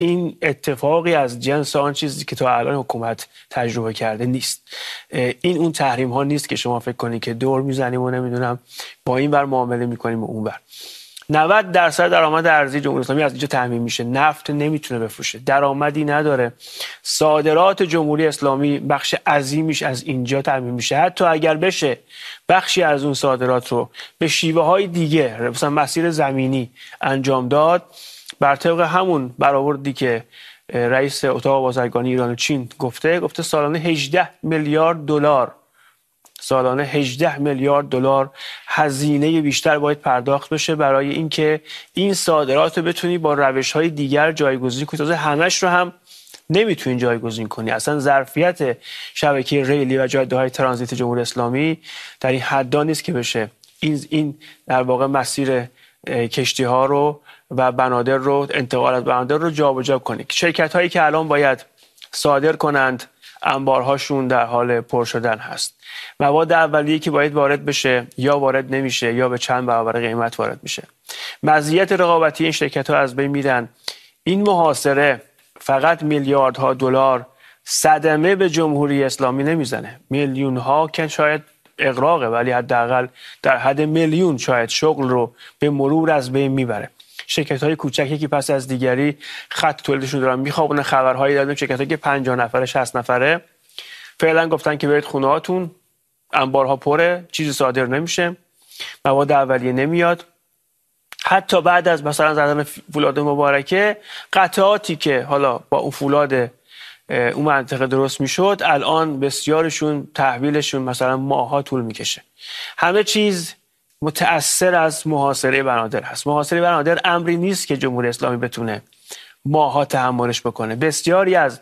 این اتفاقی از جنس آن چیزی که تا الان حکومت تجربه کرده نیست. این اون تحریم ها نیست که شما فکر کنید که دور میزنیم و نمیدونم با این ور معامله میکنیم و اون ور. 90% درآمد ارزی جمهوری اسلامی از اینجا تامین میشه. نفت نمیتونه بفروشه، درآمدی نداره. صادرات جمهوری اسلامی بخش عظیمیش از اینجا تامین میشه. حتی اگر بشه بخشی از اون صادرات رو به شیوه های دیگه مثلا مسیر زمینی انجام داد، بر طبق همون برآوردی که رئیس اتاق بازرگانی ایران و چین گفته سالانه 18 میلیارد دلار سالانه 18 میلیارد دلار هزینه بیشتر باید پرداخت بشه برای اینکه این صادرات رو بتونی با روش‌های دیگر جایگزین کنی. تازه همش رو هم نمیتونی جایگزین کنی. اصلا ظرفیت شبکه ریلی و جاده‌های ترانزیت جمهوری اسلامی در این حدا نیست که بشه این در واقع مسیر کشتی‌ها رو و بنادر رو، انتقال از بنادر رو جابجا کنی. شرکت‌هایی که الان باید صادر کنند انبارهاشون در حال پر شدن هست. مواد اولیه‌ای که باید وارد بشه یا وارد نمیشه یا به چند برابر قیمت وارد میشه. مزیت رقابتی این شرکت‌ها از بین میرن. این محاصره فقط میلیاردها دلار صدمه به جمهوری اسلامی نمیزنه. میلیون‌ها که شاید اغراقه، ولی حداقل در حد میلیون شاید شغل رو به مرور از بین میبره. شرکت‌های کوچکی که پس از دیگری خط تولیدشون دارن میخوابونن. خبرهایی دادن شرکت‌هایی که 50 نفره 60 نفره فعلا گفتن که برید خونه‌هاتون، انبارها پره، چیزی صادر نمیشه، مواد اولیه نمیاد. حتی بعد از مثلا زدن فولاد مبارکه، قطعاتی که حالا با اون فولاد اون منطقه درست میشد الان بسیارشون تحویلشون مثلا ماه‌ها طول میکشه. همه چیز متأثر از محاصره بنادر هست. محاصره بنادر امری نیست که جمهوری اسلامی بتونه ماه‌ها تحملش بکنه. بسیاری از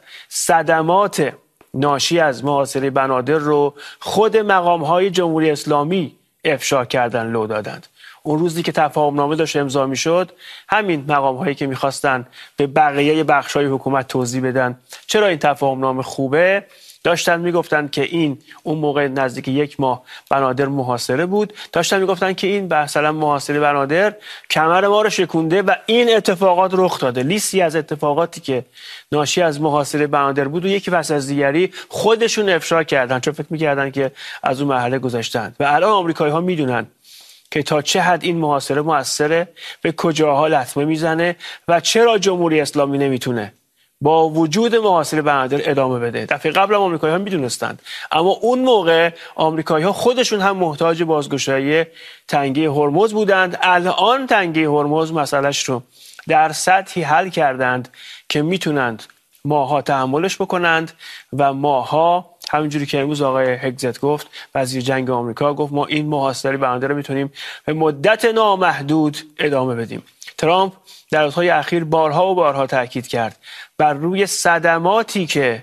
صدمات ناشی از محاصره بنادر رو خود مقام‌های جمهوری اسلامی افشا کردن، لو دادند. اون روزی که تفاهمنامه داشت امضا میشد، همین مقام‌هایی که می‌خواستن به بقیه بخش‌های حکومت توضیح بدن چرا این تفاهمنامه خوبه، داشتن میگفتن که این اون موقع نزدیک 1 ماه بنادر محاصره بود، داشتن میگفتن که این مثلا محاصره بنادر کمر ما رو شکونده و این اتفاقات رخ داده. لیستی از اتفاقاتی که ناشی از محاصره بنادر بود و یکی پس از دیگری خودشون افشا کردن، چون فکر میکردن که از اون مرحله گذشتن. و الان آمریکایی‌ها میدونن که تا چه حد این محاصره مؤثره، به کجاها لطمه میزنه و چرا جمهوری اسلامی نمیتونه با وجود محاصره بنادر ادامه بده. دفعه قبل هم آمریکایی‌ها میدونستند، اما اون موقع آمریکایی‌ها خودشون هم محتاج بازگشایی تنگه هرمز بودند. الان تنگه هرمز مسئلهش رو در سطحی حل کردند که میتونند ماها تحملش بکنند و ماها، همینجوری که امروز آقای هگزت گفت، وزیر جنگ آمریکا گفت، ما این محاصره بنادر رو میتونیم به مدت نامحدود ادامه بدیم. ترامپ در روزهای اخیر بارها و بارها تاکید کرد بر روی صدماتی که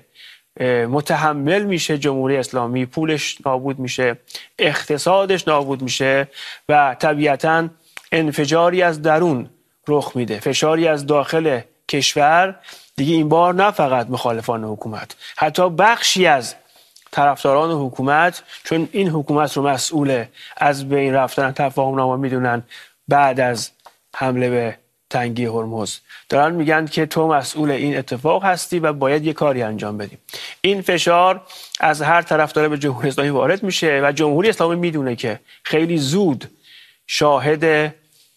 متحمل میشه جمهوری اسلامی، پولش نابود میشه، اقتصادش نابود میشه و طبیعتاً انفجاری از درون رخ میده، فشاری از داخل کشور. دیگه این بار نه فقط مخالفان حکومت، حتی بخشی از طرفداران حکومت، چون این حکومت رو مسئول از بین رفتن تفاهمنامه میدونن، بعد از حمله به تنگه هرمز دارن میگن که تو مسئول این اتفاق هستی و باید یه کاری انجام بدیم. این فشار از هر طرف داره به جمهوری اسلامی وارد میشه و جمهوری اسلامی میدونه که خیلی زود شاهد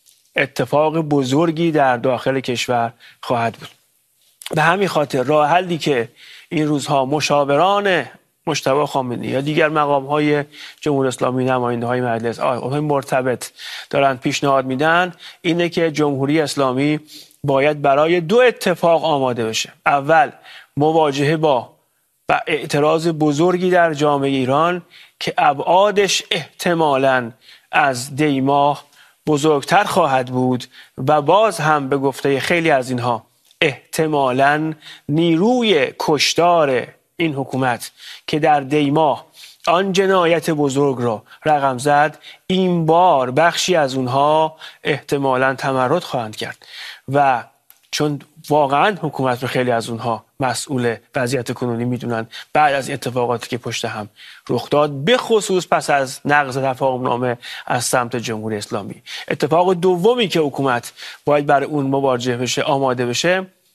اتفاق بزرگی در داخل کشور خواهد بود. به همین خاطر راه حلی که این روزها مشاوران مجتبی خامنه‌ای یا دیگر مقام‌های جمهوری اسلامی، نماینده‌های مجلس، آقای مرتبط دارن پیشنهاد میدن اینه که جمهوری اسلامی باید برای 2 اتفاق آماده بشه. اول، مواجهه با اعتراض بزرگی در جامعه ایران که ابعادش احتمالاً از دیماه بزرگتر خواهد بود و باز هم به گفته خیلی از اینها احتمالاً نیروی کشتار این حکومت که در دیماه آن جنایت بزرگ را رقم زد، این بار بخشی از اونها احتمالاً تمرد خواهند کرد و چون واقعاً حکومت رو خیلی از اونها مسئول وضعیت کنونی میدونن بعد از اتفاقاتی که پشت هم رخ داد، به خصوص پس از نقض تفاهمنامه از سمت جمهوری اسلامی. اتفاق دومی که حکومت باید برای اون مواجه بشه، آماده بشه،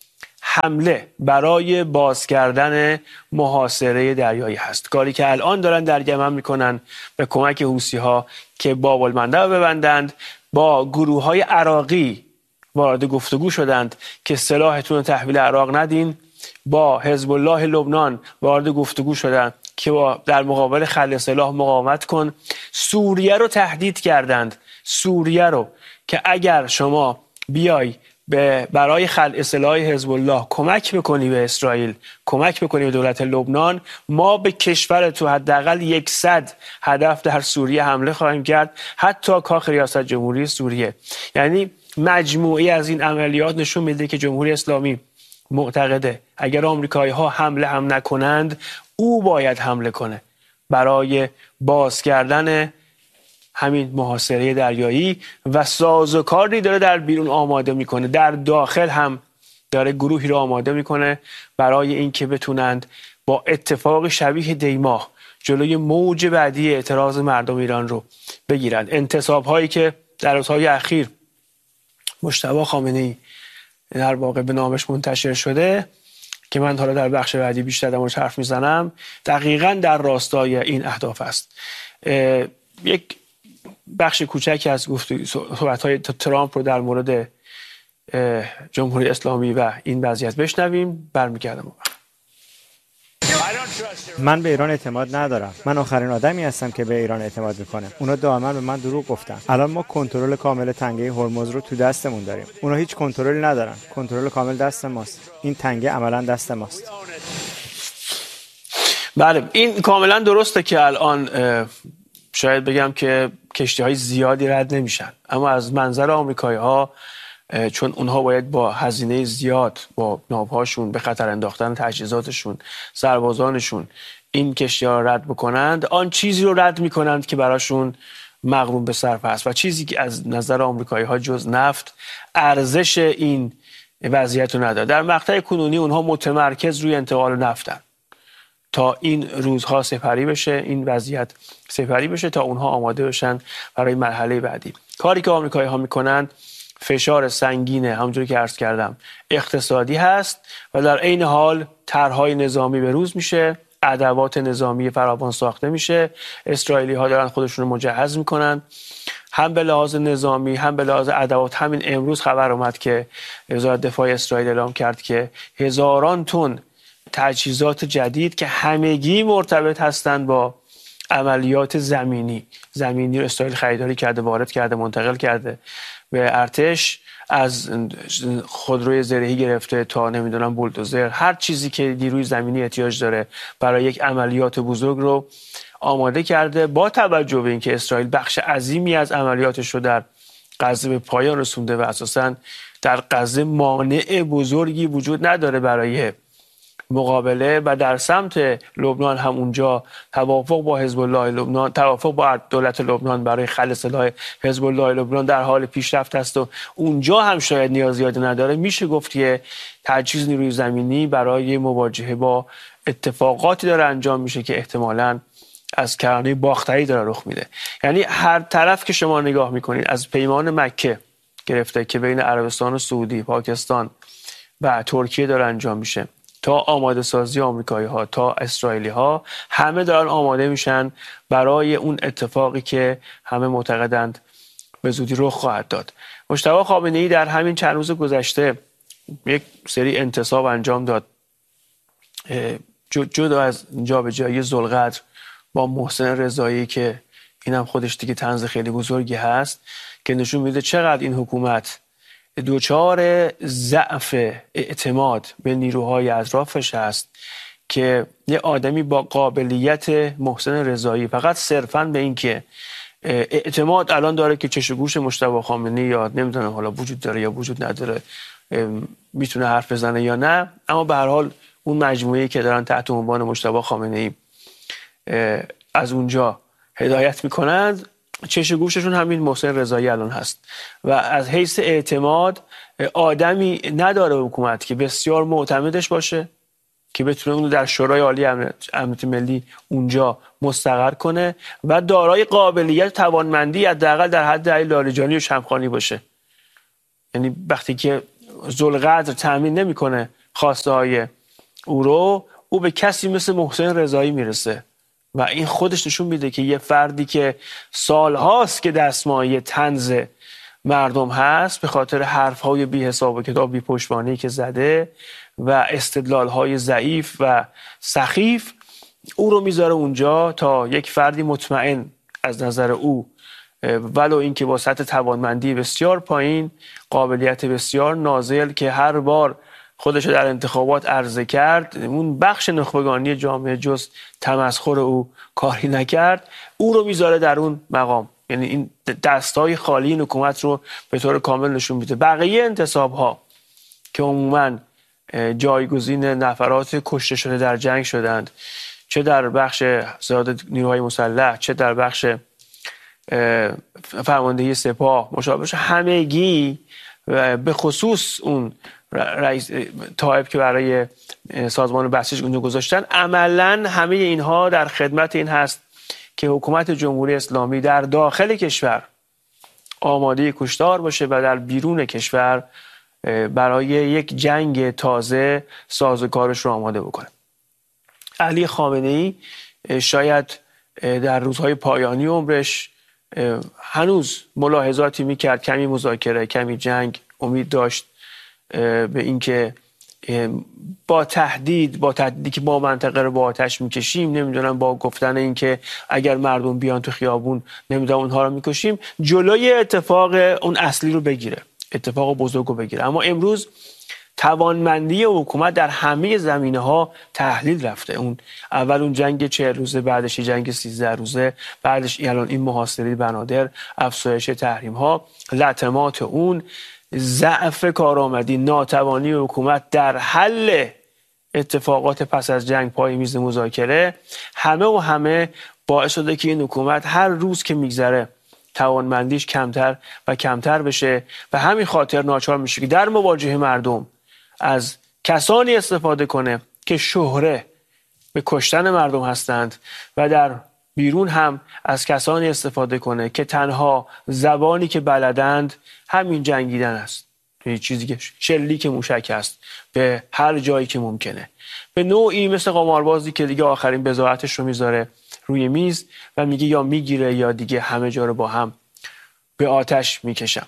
حمله برای باز کردن محاصره دریایی هست. کاری که الان دارن در یمن میکنن به کمک حوثی‌ها که باب المندب ببندند، با گروه‌های عراقی وارد گفتگو شدند که سلاحتون رو تحویل عراق ندین، با حزب الله لبنان وارد گفتگو شدند که در مقابل خلع سلاح مقاومت کن. سوریه رو تهدید کردند، سوریه رو، که اگر شما بیای برای خلع سلاح حزب الله کمک بکنی به اسرائیل، کمک بکنی به دولت لبنان، ما به کشور تو حداقل 100 هدف در سوریه حمله خواهیم کرد، حتی کاخ ریاست جمهوری سوریه. یعنی مجموعی از این عملیات نشون میده که جمهوری اسلامی معتقده اگر آمریکایی‌ها حمله هم نکنند، او باید حمله کنه برای باز کردن همین محاصره دریایی، و سازوکاری داره در بیرون آماده میکنه، در داخل هم داره گروهی رو آماده میکنه برای اینکه بتونند با اتفاق شبیه دیماه جلوی موج بعدی اعتراض مردم ایران رو بگیرند. انتصاب هایی که در روزهای اخیر مجتبی خامنه‌ای در واقع به نامش منتشر شده که من حالا در بخش بعدی بیشتر در موردش حرف میزنم، دقیقاً در راستای این اهداف است. یک بخش کوچکی از صحبت‌های ترامپ رو در مورد جمهوری اسلامی و این وضعیت بشنویم، برمیگردم. من به ایران اعتماد ندارم. من آخرین آدمی هستم که به ایران اعتماد میکنه. اونا دائما به من دروغ گفتن. الان ما کنترل کامل تنگه هرمز رو تو دستمون داریم. اونا هیچ کنترلی ندارن. کنترل کامل دست ماست. این تنگه عملاً دست ماست. بله، این کاملا درسته که الان شاید بگم که کشتی‌های زیادی رد نمیشن، اما از منظر آمریکایی‌ها، چون اونها باید با هزینه زیاد با ناوهاشون به خطر انداختن تجهیزاتشون، سربازانشون، این کشتی‌ها رو رد بکنند، آن چیزی رو رد میکنند که براشون مغروم به صرف است و چیزی که از نظر آمریکایی‌ها جز نفت ارزش این وضعیت رو نداره. در مقطع کنونی اونها متمرکز روی انتقال نفتن تا این روزها سپری بشه، این وضعیت سپری بشه تا اونها آماده بشن برای مرحله بعدی. کاری که آمریکایی‌ها میکنند فشار سنگینه، همونجوری که عرض کردم، اقتصادی هست و در عین حال طرح‌های نظامی به روز میشه، ادوات نظامی فراوان ساخته میشه. اسرائیلی‌ها دارن خودشون رو مجهز میکنن، هم به لحاظ نظامی هم به لحاظ ادوات. همین امروز خبر اومد که وزارت دفاع اسرائیل اعلام کرد که هزاران تن تجهیزات جدید که همگی مرتبط هستند با عملیات زمینی رو اسرائیل خریداری کرده، وارد کرده، منتقل کرده به ارتش، از خودروی زرهی گرفته تا نمیدونم بولدوزر، هر چیزی که نیروی زمینی احتیاج داره برای یک عملیات بزرگ رو آماده کرده. با توجه به اینکه اسرائیل بخش عظیمی از عملیاتش رو در غزه به پایان رسونده و اساساً در غزه مانع بزرگی وجود نداره برای مقابله، و در سمت لبنان هم اونجا توافق با حزب الله لبنان، توافق با دولت لبنان برای خلع سلاح حزب الله لبنان در حال پیشرفت است و اونجا هم شاید نیاز زیادی نداره. میشه گفت که تجهیز نیروی زمینی برای مواجهه با اتفاقاتی داره انجام میشه که احتمالاً از کرانه باختری داره رخ میده. یعنی هر طرف که شما نگاه میکنید، از پیمان مکه گرفته که بین عربستان و سعودی، پاکستان و ترکیه داره انجام میشه، تا آماده سازی آمریکایی‌ها تا اسرائیلی‌ها، همه دارن آماده میشن برای اون اتفاقی که همه معتقدند به زودی رخ خواهد داد. مجتبی خامنه‌ای در همین چند روز گذشته یک سری انتصاب انجام داد، جدا از جابجایی ذوالقدر با محسن رضایی که اینم خودش دیگه طنز خیلی بزرگی هست که نشون میده چقدر این حکومت دوچار ضعف اعتماد به نیروهای اطرافش هست، که یه آدمی با قابلیت محسن رضایی فقط صرفاً به این که اعتماد الان داره که چش و گوش مجتبی خامنه‌ای یا نمیدونم حالا وجود داره یا وجود نداره، میتونه حرف بزنه یا نه، اما به هر حال اون مجموعه‌ای که دارن تحت عنوان مجتبی خامنه‌ای از اونجا هدایت میکنند، چش و گوششون همین محسن رضایی الان هست و از حیث اعتماد آدمی نداره حکومت که بسیار معتمدش باشه، که بتونه اونو در شورای عالی امنیت ملی اونجا مستقر کنه و دارای قابلیت توانمندی حداقل در حد علی لاریجانی و شمخانی باشه. یعنی وقتی که ذوالقدر تامین نمیکنه خواسته های او به کسی مثل محسن رضایی میرسه و این خودش نشون میده که یه فردی که سالهاست که دستمایه طنز مردم هست به خاطر حرفهای بی حساب و کتاب بی پشتوانه‌ای که زده و استدلالهای ضعیف و سخیف، او رو میذاره اونجا تا یک فردی مطمئن از نظر او، ولو اینکه با سطح توانمندی بسیار پایین، قابلیت بسیار نازل، که هر بار خودش در انتخابات عرضه کرد، اون بخش نخبگانی جامعه جز تمسخر او کاری نکرد، او رو میذاره در اون مقام. یعنی این دستای خالی این حکومت رو به طور کامل نشون میده. بقیه انتصاب‌ها که عموماً جایگزین نفرات کشته شده در جنگ شدند، چه در بخش زیاد نیروهای مسلح، چه در بخش فرماندهی سپاه، مشابهش، همگی به خصوص اون رئیس طائب که برای سازمان بسیج اونجا گذاشتن، عملاً همه اینها در خدمت این هست که حکومت جمهوری اسلامی در داخل کشور آماده کشتار باشه و در بیرون کشور برای یک جنگ تازه سازوکارش رو آماده بکنه. علی خامنه‌ای شاید در روزهای پایانی عمرش هنوز ملاحظاتی میکرد، کمی مذاکره، کمی جنگ، امید داشت به اینکه با تهدیدی که با منطقه رو با آتش میکشیم، نمیدونم با گفتن اینکه اگر مردم بیان تو خیابون نمیدونم اونها رو میکشیم، جلوی اتفاق اون اصلی رو بگیره، اتفاق بزرگ رو بگیره. اما امروز توانمندی حکومت در همه زمینه‌ها تحلیل رفته. اون جنگ 40 روزه، بعدش جنگ 13 روزه، بعدش الان این محاصره بنادر، افزایش تحریم‌ها، لطمات اون، ضعف کارآمدی، ناتوانی حکومت در حل اتفاقات پس از جنگ پای میز مذاکره، همه باعث شده که این حکومت هر روز که میگذره توانمندیش کمتر و کمتر بشه و همین خاطر ناچار میشه که در مواجهه مردم از کسانی استفاده کنه که شهره به کشتن مردم هستند و در بیرون هم از کسانی استفاده کنه که تنها زبانی که بلدند همین جنگیدن است. یه چیزی که شلیک موشک است به هر جایی که ممکنه، به نوعی مثل قماربازی که دیگه آخرین بضاعتش رو میذاره روی میز و میگه یا میگیره یا دیگه همه جا رو با هم به آتش میکشم.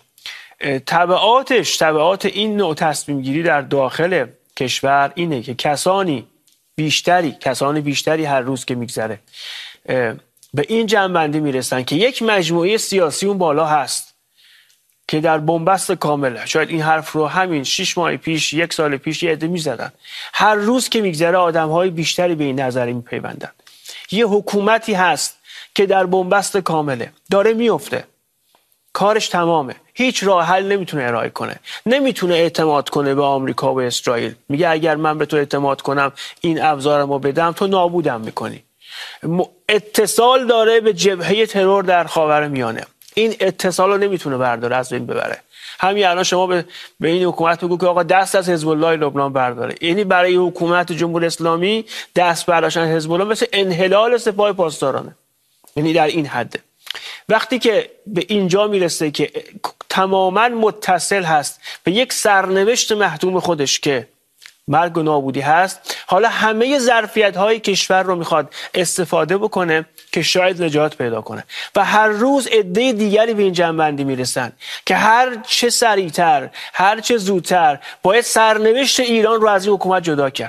تبعات این نوع تصمیم گیری در داخل کشور اینه که کسان بیشتری هر روز که میگذره به این جنبندی میرسن که یک مجموعه سیاسی اون بالا هست که در بنبست کامله. شاید این حرف رو همین 6 ماه پیش، 1 سال پیش یه عده میزدن. هر روز که میگذره آدم‌های بیشتری به این نظریه میپیوندن. یه حکومتی هست که در بنبست کامله، داره میفته، کارش تمامه، هیچ راه حل نمیتونه ارائه کنه، نمیتونه اعتماد کنه به آمریکا و اسرائیل. میگه اگر من به تو اعتماد کنم، این ابزارمو بدم، تو نابودم میکنی. اتصال داره به جبهه ترور در خاورمیانه، این اتصال رو نمیتونه برداره، از بین ببره. همین الان شما به این حکومت بگو که آقا دست از حزب الله لبنان برداره، یعنی برای حکومت جمهوری اسلامی دست برداشتن حزب الله مثل انحلال سپاه پاسدارانه. یعنی در این حده. وقتی که به اینجا میرسه که تماما متصل هست به یک سرنوشت محتوم خودش که مرگ و نابودی هست، حالا همه ظرفیت‌های کشور رو میخواد استفاده بکنه که شاید نجات پیدا کنه و هر روز عده دیگری به این جنبندی میرسن که هر چه سریعتر، هر چه زودتر باید سرنوشت ایران رو از این حکومت جدا کرد.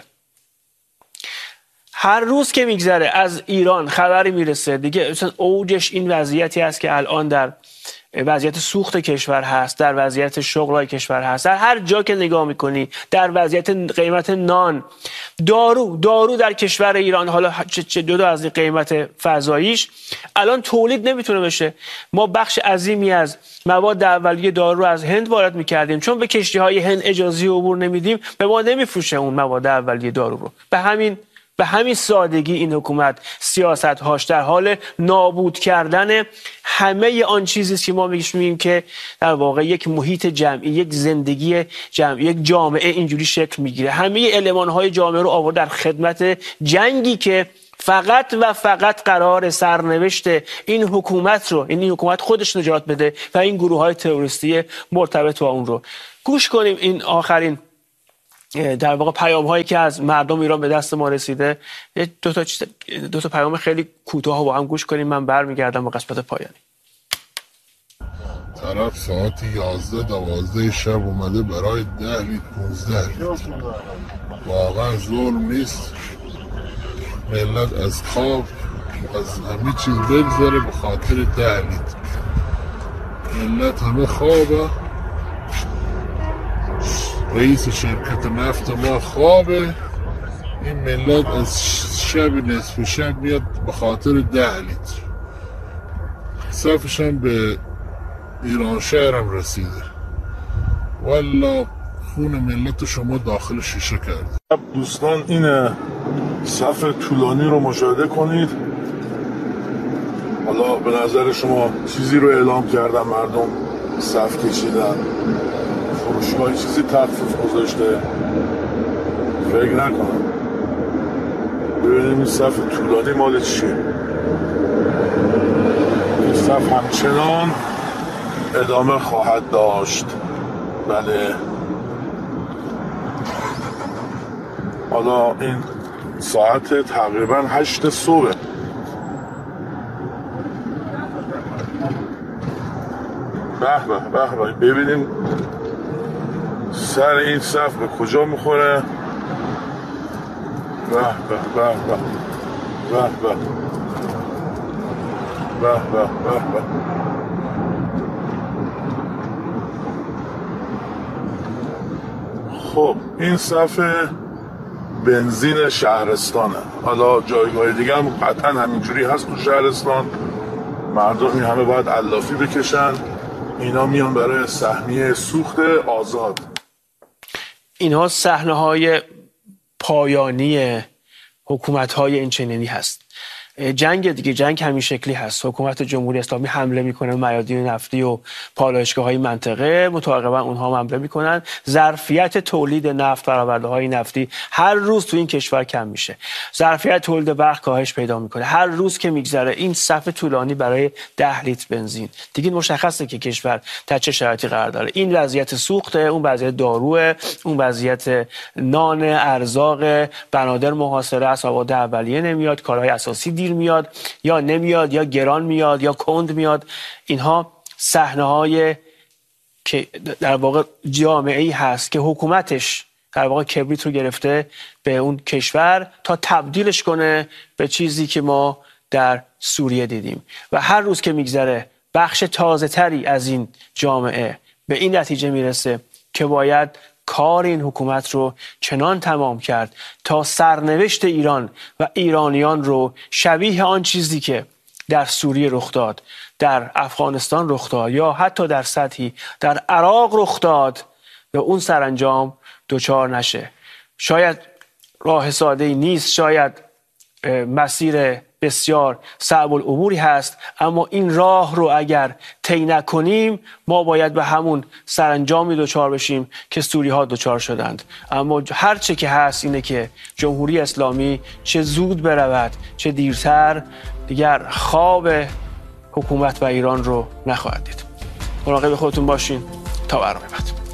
هر روز که میگذره از ایران خبری میرسه دیگه، مثلا اوجش این وضعیتی هست که الان در وضعیت سوخت کشور هست، در وضعیت شغلای کشور هست، در هر جا که نگاه میکنی، در وضعیت قیمت نان، دارو در کشور ایران، حالا چه جدا از قیمت فضاییش، الان تولید نمیتونه بشه. ما بخش عظیمی از مواد اولیه دارو رو از هند وارد میکردیم، چون به کشتی‌های هند اجازه عبور نمیدیم، به ما نمیفروشه اون مواد اولیه دارو رو. به همین سادگی این حکومت سیاست‌هاش در حال نابود کردن همه آن چیزی که ما میگیم که در واقع یک محیط جمعی، یک زندگی جمعی، یک جامعه اینجوری شکل میگیره. همه المان‌های جامعه رو آورد در خدمت جنگی که فقط و فقط قرار سرنوشت این حکومت رو، این حکومت خودش نجات بده و این گروه‌های تروریستی مرتبط با اون رو. گوش کنیم این آخرین در واقع پیام هایی که از مردم ایران به دست ما رسیده، دو تا پیام خیلی کوتاه با هم گوش کنیم. من برمیگردم با قسمت پایانی. طرف ساعت 11-12 شب اومده برای 10 لیتر 15 لیتر. واقعا ظلم نیست ملت از خواب از همه چیز بگذاره به خاطر 10 لیتر؟ ملت همه خوابه، رئیس شرکت نفت ما خوابه، این ملت از شب نصف شب میاد به خاطر 10 لیتر. صفش هم به ایران شهرم رسیده. والا خون ملت شما داخل شیشه کرده. دوستان این صف طولانی رو مشاهده کنید. حالا به نظر شما چیزی رو اعلام کردن، مردم صف کشیدن، فروشگاه چیزی تخفیف گذاشته؟ فکر نکنم. ببینیم این صف طولانی مال چیه. این صف همچنان ادامه خواهد داشت. بله، حالا این ساعت تقریبا 8 صبح. به ببینیم سر این صف به کجا میخوره. خب این صف بنزین شهرستانه. حالا جایگاه دیگه هم قطعا همینجوری هست تو شهرستان. مردم این همه باید علافی بکشن. اینا میان برای سهمیه سوخت آزاد. اینها صحنه‌های پایانی حکومت‌های اینچنینی هست. جنگ دیگه، جنگ همین شکلی هست. حکومت جمهوری اسلامی حمله میکنه میادین نفتی و پالایشگاه‌های منطقه، متعاقبا اونها حمله میکنن. ظرفیت تولید نفت، فرآورده‌های نفتی هر روز تو این کشور کم میشه. ظرفیت تولید برق کاهش پیدا میکنه. هر روز که میگذره این صف طولانی برای 10 لیتر بنزین، دیگه مشخصه که کشور در چه شرایطی قرار داره. این وضعیت سوخته، اون وضعیت داروه، اون وضعیت نان، ارزاق، بنادر محاصره است، آباد اولیه نمیاد، کارهای اساسی دیر میاد یا نمیاد یا گران میاد یا کند میاد. اینها صحنه‌های که در واقع جامعه‌ای هست که حکومتش در واقع کبریت رو گرفته به اون کشور تا تبدیلش کنه به چیزی که ما در سوریه دیدیم. و هر روز که میگذره بخش تازه تری از این جامعه به این نتیجه میرسه که باید کار این حکومت رو چنان تمام کرد تا سرنوشت ایران و ایرانیان رو شبیه آن چیزی که در سوریه رخ داد، در افغانستان رخ داد یا حتی در سطحی در عراق رخ داد، به اون سرانجام دچار نشه. شاید راه ساده‌ای نیست، شاید مسیر بسیار صعب العبوری هست، اما این راه رو اگر طی نکنیم ما باید به همون سرانجامی دچار بشیم که سوری‌ها دچار شدند. اما هر چه که هست اینه که جمهوری اسلامی چه زود برود چه دیرتر دیگر خواب حکومت و ایران رو نخواهد دید. مراقب خودتون باشین تا برنامه بعد.